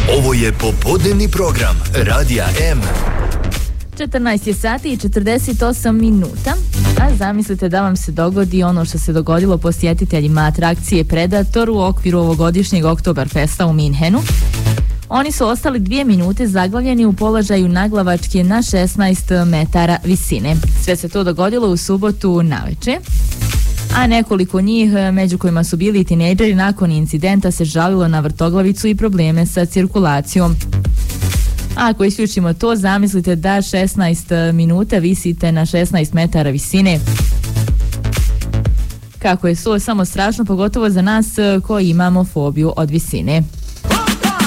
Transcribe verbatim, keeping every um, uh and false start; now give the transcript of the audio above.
Ovo je popodnevni program Radija M. četrnaest je sati i četrdeset osam minuta, a zamislite da vam se dogodi ono što se dogodilo posjetiteljima atrakcije Predator u okviru ovogodišnjeg Oktoberfesta u Minhenu. Oni su ostali dvije minute zaglavljeni u položaju naglavačke na šesnaest metara visine. Sve se to dogodilo u subotu navečer, a nekoliko njih, među kojima su bili i tinejdžeri, nakon incidenta se žalilo na vrtoglavicu i probleme sa cirkulacijom. Ako isključimo to, zamislite da šesnaest minuta visite na šesnaest metara visine. Kako je to samo strašno, pogotovo za nas koji imamo fobiju od visine.